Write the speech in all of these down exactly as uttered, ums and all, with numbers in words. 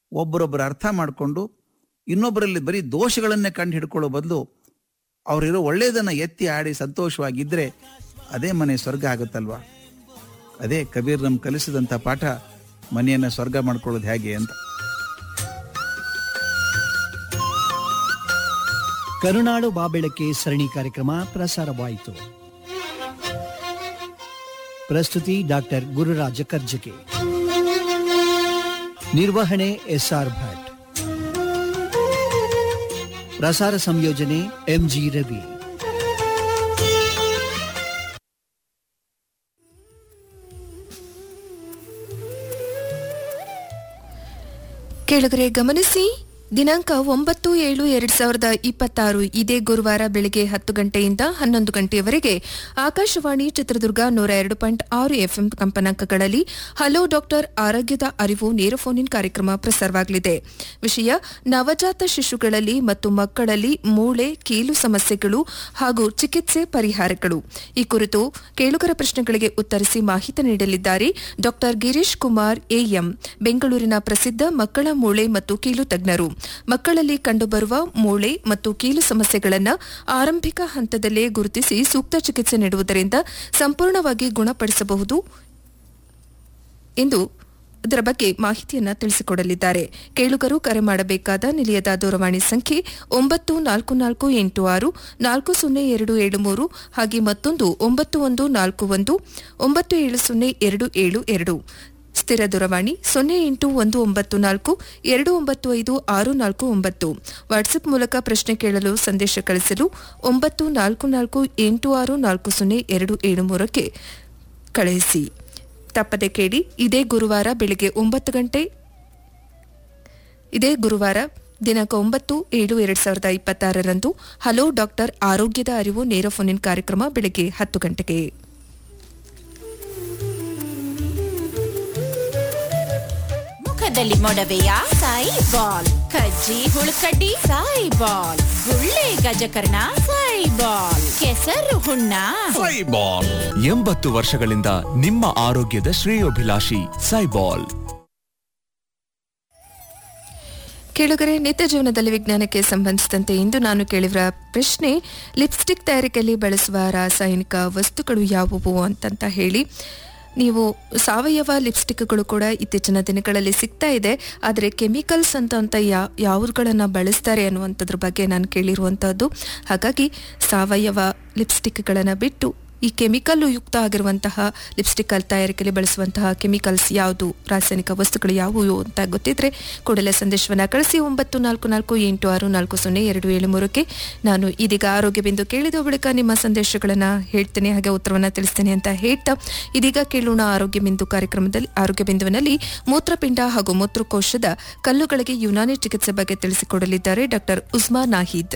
ಒಬ್ಬರೊಬ್ಬರು ಅರ್ಥ ಮಾಡಿಕೊಂಡು ಇನ್ನೊಬ್ಬರಲ್ಲಿ ಬರೀ ದೋಷಗಳನ್ನೇ ಕಂಡು ಹಿಡ್ಕೊಳ್ಳೋ ಬದಲು ಅವರಿರೋ ಒಳ್ಳೆಯದನ್ನು ಎತ್ತಿ ಆಡಿ ಸಂತೋಷವಾಗಿದ್ದರೆ ಅದೇ ಮನೆ ಸ್ವರ್ಗ ಆಗುತ್ತಲ್ವಾ. ಅದೇ ಕಬೀರ್ ನಮ್ಗೆ ಕಲಿಸಿದಂಥ ಪಾಠ, ಮನೆಯನ್ನು ಸ್ವರ್ಗ ಮಾಡ್ಕೊಳ್ಳೋದು ಹೇಗೆ ಅಂತ. ಕರುನಾಡು ಬಾಬೆಳಕೆ ಸರಣಿ ಕಾರ್ಯಕ್ರಮ ಪ್ರಸಾರವಾಯಿತು. ಪ್ರಸ್ತುತಿ ಡಾಕ್ಟರ್ ಗುರುರಾಜ ಕರ್ಜಗೆ, ನಿರ್ವಹಣೆ ಎಸ್ಆರ್ ಭಟ್, ಪ್ರಸಾರ ಸಂಯೋಜನೆ ಎಂಜಿ ರವಿ. ಕೇಳುಗರೆ ಗಮನಿಸಿ, ದಿನಾಂಕ ಒಂಬತ್ತು ಏಳು ಎರಡ್ ಸಾವಿರದ ಇಪ್ಪತ್ತಾರು ಇದೇ ಗುರುವಾರ ಬೆಳಗ್ಗೆ ಹತ್ತು ಗಂಟೆಯಿಂದ ಹನ್ನೊಂದು ಗಂಟೆಯವರೆಗೆ ಆಕಾಶವಾಣಿ ಚಿತ್ರದುರ್ಗ ನೂರ ಎರಡು ಪಾಯಿಂಟ್ ಆರು ಎಫ್ಎಂ ಕಂಪನಾಂಕಗಳಲ್ಲಿ ಹಲೋ ಡಾಕ್ಟರ್ ಆರೋಗ್ಯದ ಅರಿವು ನೇರ ಫೋನ್ ಇನ್ ಕಾರ್ಯಕ್ರಮ ಪ್ರಸಾರವಾಗಲಿದೆ. ವಿಷಯ ನವಜಾತ ಶಿಶುಗಳಲ್ಲಿ ಮತ್ತು ಮಕ್ಕಳಲ್ಲಿ ಮೂಳೆ ಕೀಲು ಸಮಸ್ಯೆಗಳು ಹಾಗೂ ಚಿಕಿತ್ಸೆ ಪರಿಹಾರಗಳು. ಈ ಕುರಿತು ಕೇಳುಗರ ಪ್ರಶ್ನೆಗಳಿಗೆ ಉತ್ತರಿಸಿ ಮಾಹಿತಿ ನೀಡಲಿದ್ದಾರೆ ಡಾಕ್ಟರ್ ಗಿರೀಶ್ ಕುಮಾರ್ ಎಎಂ, ಬೆಂಗಳೂರಿನ ಪ್ರಸಿದ್ಧ ಮಕ್ಕಳ ಮೂಳೆ ಮತ್ತು ಕೀಲು ತಜ್ಞರು. ಮಕ್ಕಳಲ್ಲಿ ಕಂಡುಬರುವ ಮೂಳೆ ಮತ್ತು ಕೀಲು ಸಮಸ್ಯೆಗಳನ್ನು ಆರಂಭಿಕ ಹಂತದಲ್ಲೇ ಗುರುತಿಸಿ ಸೂಕ್ತ ಚಿಕಿತ್ಸೆ ನೀಡುವುದರಿಂದ ಸಂಪೂರ್ಣವಾಗಿ ಗುಣಪಡಿಸಬಹುದು ಎಂದು ಇದರ ಬಗ್ಗೆ ಮಾಹಿತಿಯನ್ನು ತಿಳಿಸಿಕೊಡಲಿದ್ದಾರೆ. ಕೇಳುಗರು ಕರೆ ಮಾಡಬೇಕಾದ ನಿಲಯದ ದೂರವಾಣಿ ಸಂಖ್ಯೆ ಒಂಬತ್ತು ನಾಲ್ಕು ನಾಲ್ಕು ಎಂಟು ಆರು ನಾಲ್ಕು ಸೊನ್ನೆ ಎರಡು ಏಳು ಮೂರು, ಹಾಗೆ ಮತ್ತೊಂದು ಒಂಬತ್ತು ಒಂದು ನಾಲ್ಕು ಒಂದು ಒಂಬತ್ತು ಏಳು ಸೊನ್ನೆ ಎರಡು ಏಳು ಎರಡು. ಸ್ಥಿರ ದೂರವಾಣಿ ಸೊನ್ನೆ ಎಂಟು ಒಂದು ಒಂಬತ್ತು ನಾಲ್ಕು ಎರಡು ಒಂಬತ್ತು ಐದು ಆರು ನಾಲ್ಕು ಒಂಬತ್ತು. ವಾಟ್ಸ್ಆಪ್ ಮೂಲಕ ಪ್ರಶ್ನೆ ಕೇಳಲು ಸಂದೇಶ ಕಳಿಸಲು ಒಂಬತ್ತು ನಾಲ್ಕು ನಾಲ್ಕು ಎಂಟು ಆರು ನಾಲ್ಕು ಸೊನ್ನೆ ಎರಡು ಏಳು ಮೂರಕ್ಕೆ ಕಳುಹಿಸಿ. ತಪ್ಪದೆ ಕೇಳಿ, ಇದೇ ಗುರುವಾರ ಬೆಳಗ್ಗೆ ಒಂಬತ್ತು ಗಂಟೆ ಇದೇ ಗುರುವಾರ ದಿನಾಂಕ ಒಂಬತ್ತು ಏಳು ಎರಡ್ ಸಾವಿರದ ಇಪ್ಪತ್ತಾರರಂದು ಹಲೋ ಡಾಕ್ಟರ್ ಆರೋಗ್ಯದ ಅರಿವು ನೇರ ಫೋನ್ ಇನ್ ಕಾರ್ಯಕ್ರಮ ಬೆಳಗ್ಗೆ ಹತ್ತು ಗಂಟೆಗೆ. ಮುಖದಲ್ಲಿ ಮೊಡವೆಯ ಸಾಯಿ ಬಾಲ್, ಕಜ್ಜಿ ಹುಳುಕಡ್ಡಿ ಸಾಯಿ ಬಾಲ್, ಗುಳ್ಳೆ ಗಜಕರ್ಣ ಸಾಯಿ ಬಾಲ್, ಕೆಸರು ಹುಣ್ಣ ಸಾಯಿ ಬಾಲ್. ಎಂಬತ್ತು ವರ್ಷಗಳಿಂದ ನಿಮ್ಮ ಆರೋಗ್ಯದ ಶ್ರೇಯೋಭಿಲಾಷಿ ಸಾಯಿ ಬಾಲ್. ಕೇಳುಗರೆ, ನಿತ್ಯ ಜೀವನದಲ್ಲಿ ವಿಜ್ಞಾನಕ್ಕೆ ಸಂಬಂಧಿಸಿದಂತೆ ಇಂದು ನಾನು ಕೇಳಿರುವ ಪ್ರಶ್ನೆ, ಲಿಪ್ಸ್ಟಿಕ್ ತಯಾರಿಕೆಯಲ್ಲಿ ಬಳಸುವ ರಾಸಾಯನಿಕ ವಸ್ತುಗಳು ಯಾವುವು ಅಂತಂತ ಹೇಳಿ. ನೀವು ಸಾವಯವ ಲಿಪ್ಸ್ಟಿಕ್ಗಳು ಕೂಡ ಇತ್ತೀಚಿನ ದಿನಗಳಲ್ಲಿ ಸಿಗ್ತಾ ಇದೆ, ಆದರೆ ಕೆಮಿಕಲ್ಸ್ ಅಂತ ಅಂತ ಯಾ ಯಾವುಗಳನ್ನು ಬಳಸ್ತಾರೆ ಅನ್ನುವಂಥದ್ರ ಬಗ್ಗೆ ನಾನು ಕೇಳಿರುವಂಥದ್ದು. ಹಾಗಾಗಿ ಸಾವಯವ ಲಿಪ್ಸ್ಟಿಕ್ಗಳನ್ನು ಬಿಟ್ಟು ಈ ಕೆಮಿಕಲ್ ಯುಕ್ತ ಆಗಿರುವಂತಹ ಲಿಪ್ಸ್ಟಿಕ್ ತಯಾರಿಕೆಯಲ್ಲಿ ಬಳಸುವಂತಹ ಕೆಮಿಕಲ್ಸ್ ಯಾವುದು, ರಾಸಾಯನಿಕ ವಸ್ತುಗಳು ಯಾವುವು ಅಂತ ಗೊತ್ತಿದ್ರೆ ಕೂಡಲೇ ಸಂದೇಶವನ್ನು ಕಳಿಸಿ ಒಂಬತ್ತು ನಾಲ್ಕು ನಾಲ್ಕು ಎಂಟು ಆರು ನಾಲ್ಕು ಸೊನ್ನೆ ಎರಡು ಏಳು ಮೂರಕ್ಕೆ. ನಾನು ಇದೀಗ ಆರೋಗ್ಯ ಬಿಂದು ಕೇಳಿದ ಬಳಿಕ ನಿಮ್ಮ ಸಂದೇಶಗಳನ್ನು ಹೇಳ್ತೇನೆ, ಹಾಗೆ ಉತ್ತರವನ್ನು ತಿಳಿಸ್ತೇನೆ ಅಂತ ಹೇಳ್ತಾ ಇದೀಗ ಕೇಳೋಣ ಆರೋಗ್ಯ ಬಿಂದು ಕಾರ್ಯಕ್ರಮದಲ್ಲಿ. ಆರೋಗ್ಯ ಬಿಂದುವಿನಲ್ಲಿ ಮೂತ್ರಪಿಂಡ ಹಾಗೂ ಮೂತ್ರಕೋಶದ ಕಲ್ಲುಗಳಿಗೆ ಯುನಾನಿ ಚಿಕಿತ್ಸೆ ಬಗ್ಗೆ ತಿಳಿಸಿಕೊಡಲಿದ್ದಾರೆ ಡಾಕ್ಟರ್ ಉಸ್ಮಾ ನಾಹೀದ್.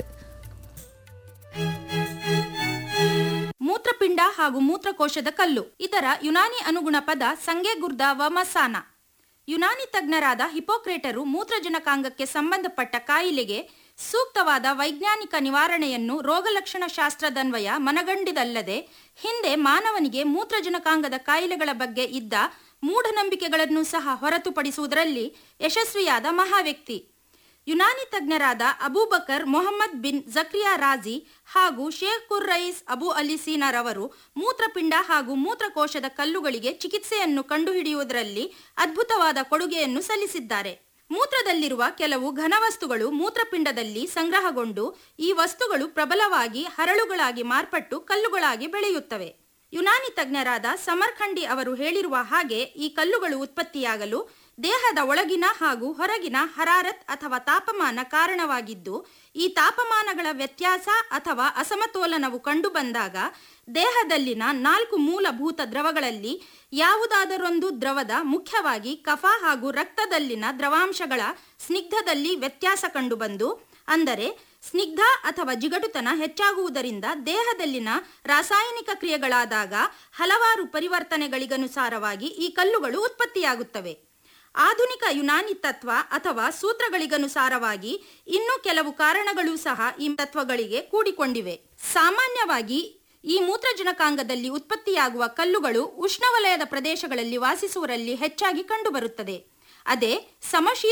ಮೂತ್ರಪಿಂಡ ಹಾಗೂ ಮೂತ್ರಕೋಶದ ಕಲ್ಲು, ಇದರ ಯುನಾನಿ ಅನುಗುಣ ಪದ ಸಂಗೆಗುರ್ದ ವಮಸಾನ. ಯುನಾನಿ ತಜ್ಞರಾದ ಹಿಪೋಕ್ರೇಟರು ಮೂತ್ರಜನಕಾಂಗಕ್ಕೆ ಸಂಬಂಧಪಟ್ಟ ಕಾಯಿಲೆಗೆ ಸೂಕ್ತವಾದ ವೈಜ್ಞಾನಿಕ ನಿವಾರಣೆಯನ್ನು ರೋಗಲಕ್ಷಣ ಶಾಸ್ತ್ರದನ್ವಯ ಮನಗಂಡಿದಲ್ಲದೆ ಹಿಂದೆ ಮಾನವನಿಗೆ ಮೂತ್ರಜನಕಾಂಗದ ಕಾಯಿಲೆಗಳ ಬಗ್ಗೆ ಇದ್ದ ಮೂಢನಂಬಿಕೆಗಳನ್ನು ಸಹ ಹೊರತುಪಡಿಸುವುದರಲ್ಲಿ ಯಶಸ್ವಿಯಾದ ಮಹಾವ್ಯಕ್ತಿ. ಯುನಾನಿ ತಜ್ಞರಾದ ಅಬೂಬಕರ್ ಮೊಹಮ್ಮದ್ ಬಿನ್ ಜಕ್ರಿಯಾ ರಾಜಿ ಹಾಗೂ ಶೇಖ್ ಕುರ್ ರಯೀಸ್ ಅಬು ಅಲಿ ಸೀನಾರವರು ಮೂತ್ರಪಿಂಡ ಹಾಗೂ ಮೂತ್ರಕೋಶದ ಕಲ್ಲುಗಳಿಗೆ ಚಿಕಿತ್ಸೆಯನ್ನು ಕಂಡುಹಿಡಿಯುವುದರಲ್ಲಿ ಅದ್ಭುತವಾದ ಕೊಡುಗೆಯನ್ನು ಸಲ್ಲಿಸಿದ್ದಾರೆ. ಮೂತ್ರದಲ್ಲಿರುವ ಕೆಲವು ಘನವಸ್ತುಗಳು ಮೂತ್ರಪಿಂಡದಲ್ಲಿ ಸಂಗ್ರಹಗೊಂಡು ಈ ವಸ್ತುಗಳು ಪ್ರಬಲವಾಗಿ ಹರಳುಗಳಾಗಿ ಮಾರ್ಪಟ್ಟು ಕಲ್ಲುಗಳಾಗಿ ಬೆಳೆಯುತ್ತವೆ. ಯುನಾನಿ ತಜ್ಞರಾದ ಸಮರ್ಖಂಡಿ ಅವರು ಹೇಳಿರುವ ಹಾಗೆ ಈ ಕಲ್ಲುಗಳು ಉತ್ಪತ್ತಿಯಾಗಲು ದೇಹದ ಒಳಗಿನ ಹಾಗೂ ಹೊರಗಿನ ಹರಾರತ್ ಅಥವಾ ತಾಪಮಾನ ಕಾರಣವಾಗಿದ್ದು, ಈ ತಾಪಮಾನಗಳ ವ್ಯತ್ಯಾಸ ಅಥವಾ ಅಸಮತೋಲನವು ಕಂಡುಬಂದಾಗ ದೇಹದಲ್ಲಿನ ನಾಲ್ಕು ಮೂಲಭೂತ ದ್ರವಗಳಲ್ಲಿ ಯಾವುದಾದರೊಂದು ದ್ರವದ, ಮುಖ್ಯವಾಗಿ ಕಫ ಹಾಗೂ ರಕ್ತದಲ್ಲಿನ ದ್ರವಾಂಶಗಳ ಸ್ನಿಗ್ಧದಲ್ಲಿ ವ್ಯತ್ಯಾಸ ಕಂಡುಬಂದು, ಅಂದರೆ ಸ್ನಿಗ್ಧ ಅಥವಾ ಜಿಗಟುತನ ಹೆಚ್ಚಾಗುವುದರಿಂದ ದೇಹದಲ್ಲಿನ ರಾಸಾಯನಿಕ ಕ್ರಿಯೆಗಳಾದಾಗ ಹಲವಾರು ಪರಿವರ್ತನೆಗಳಿಗನುಸಾರವಾಗಿ ಈ ಕಲ್ಲುಗಳು ಉತ್ಪತ್ತಿಯಾಗುತ್ತವೆ. ಆಧುನಿಕ ಯುನಾನಿ ತತ್ವ ಅಥವಾ ಸೂತ್ರಗಳಿಗನುಸಾರವಾಗಿ ಇನ್ನೂ ಕೆಲವು ಕಾರಣಗಳು ಸಹ ಈ ತತ್ವಗಳಿಗೆ ಕೂಡಿಕೊಂಡಿವೆ. ಸಾಮಾನ್ಯವಾಗಿ ಈ ಮೂತ್ರಜನಕಾಂಗದಲ್ಲಿ ಉತ್ಪತ್ತಿಯಾಗುವ ಕಲ್ಲುಗಳು ಉಷ್ಣವಲಯದ ಪ್ರದೇಶಗಳಲ್ಲಿ ವಾಸಿಸುವವರಲ್ಲಿ ಹೆಚ್ಚಾಗಿ ಕಂಡುಬರುತ್ತದೆ. ಅದೇ ಸಮಶೀತ